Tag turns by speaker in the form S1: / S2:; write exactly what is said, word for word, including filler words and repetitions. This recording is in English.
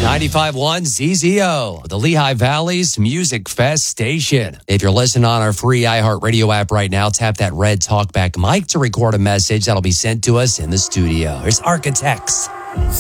S1: ninety-five point one Z Z O, the Lehigh Valley's Music Fest station. If you're listening on our free iHeartRadio app right now, tap that red talkback mic to record a message that'll be sent to us in the studio. Here's Architects.